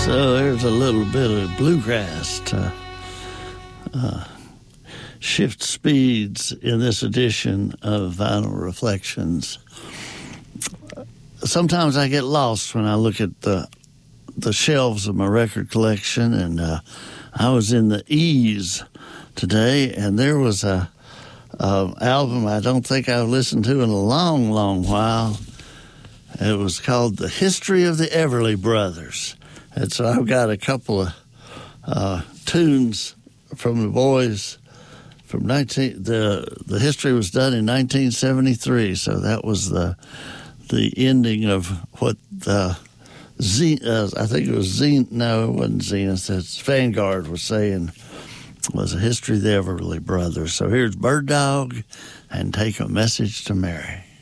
So there's a little bit of bluegrass to shift speeds in this edition of Vinyl Reflections. Sometimes I get lost when I look at the shelves of my record collection, and I was in the E's today, and there was a album I don't think I've listened to in a long, long while. It was called The History of the Everly Brothers. And so I've got a couple of tunes from the boys from the history was done in 1973, so that was the ending of what I think it was Zenith, no, it wasn't Zenith, it's Vanguard was saying was a history of the Everly Brothers. So here's Bird Dog and Take a Message to Mary.